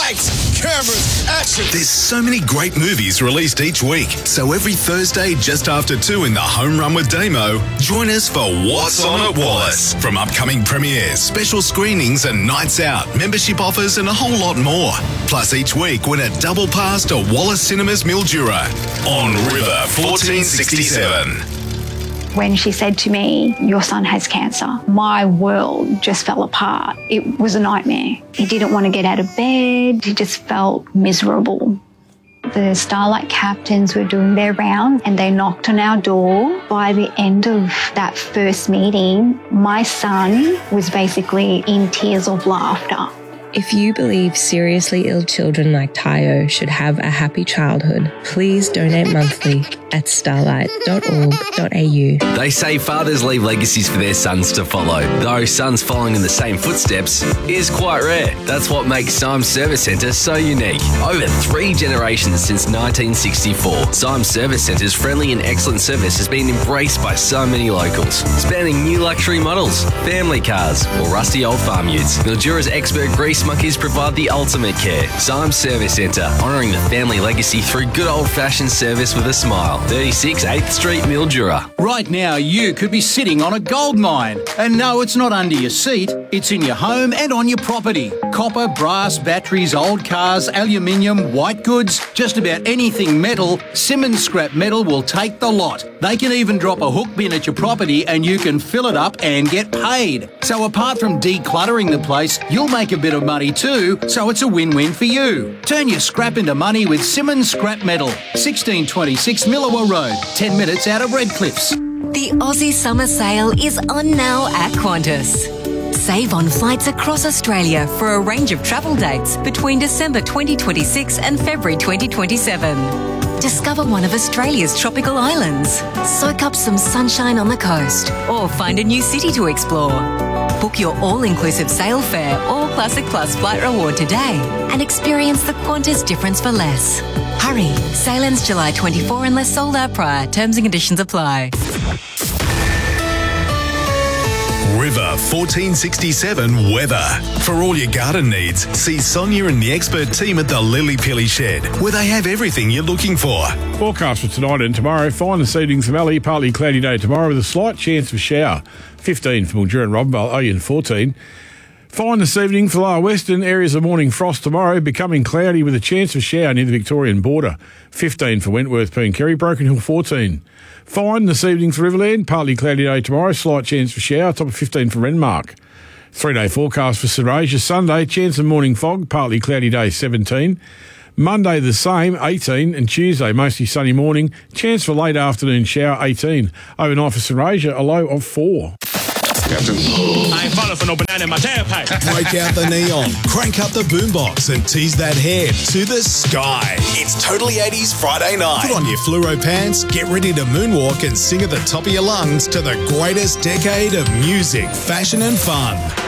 Lights, cameras, action. There's so many great movies released each week. So every Thursday, just after 2 in the Home Run with Damo, join us for What's On at Wallace. From upcoming premieres, special screenings and nights out, membership offers and a whole lot more. Plus each week, win a double pass to Wallace Cinemas Mildura on River 1467. When she said to me, your son has cancer, my world just fell apart. It was a nightmare. He didn't want to get out of bed. He just felt miserable. The Starlight captains were doing their round and they knocked on our door. By the end of that first meeting, my son was basically in tears of laughter. If you believe seriously ill children like Tayo should have a happy childhood, please donate monthly at starlight.org.au. They say fathers leave legacies for their sons to follow, though sons following in the same footsteps is quite rare. That's what makes Symes Service Centre so unique. Over 3 generations since 1964, Symes Service Centre's friendly and excellent service has been embraced by so many locals, spanning new luxury models, family cars, or rusty old farm utes. Mildura's expert grease monkeys provide the ultimate care. Symes Service Centre, honouring the family legacy through good old-fashioned service with a smile. 36 8th Street, Mildura. Right now, you could be sitting on a gold mine. And no, it's not under your seat. It's in your home and on your property. Copper, brass, batteries, old cars, aluminium, white goods, just about anything metal, Simmons Scrap Metal will take the lot. They can even drop a hook bin at your property and you can fill it up and get paid. So apart from decluttering the place, you'll make a bit of money too, so it's a win-win for you. Turn your scrap into money with Simmons Scrap Metal. 1626 Millawa Road, 10 minutes out of Redcliffs. The Aussie Summer Sale is on now at Qantas. Save on flights across Australia for a range of travel dates between December 2026 and February 2027. Discover one of Australia's tropical islands, soak up some sunshine on the coast, or find a new city to explore. Book your all-inclusive sail fare or Classic Plus flight reward today and experience the Qantas difference for less. Hurry, sale ends July 24 unless sold out prior. Terms and conditions apply. River 1467 weather. For all your garden needs, see Sonia and the expert team at the Lily Pilly Shed, where they have everything you're looking for. Forecast for tonight and tomorrow. Fine this evening for Valley, partly cloudy day tomorrow with a slight chance of shower. 15 for Mildura and Robinvale, Oyen 14. Fine this evening for Lower Western. Areas of morning frost tomorrow, becoming cloudy with a chance of shower near the Victorian border. 15 for Wentworth, Pooncarie, Broken Hill 14. Fine this evening for Riverland, partly cloudy day tomorrow, slight chance for shower, top of 15 for Renmark. 3-day forecast for St Asia. Sunday, chance of morning fog, partly cloudy day 17. Monday the same, 18, and Tuesday mostly sunny morning, chance for late afternoon shower 18. Overnight for St Asia, a low of 4. Captain. I ain't falling for no banana in my tailpipe. Break out the neon, crank up the boombox and tease that head to the sky. It's Totally 80s Friday night. Put on your fluoro pants, get ready to moonwalk and sing at the top of your lungs to the greatest decade of music, fashion and fun.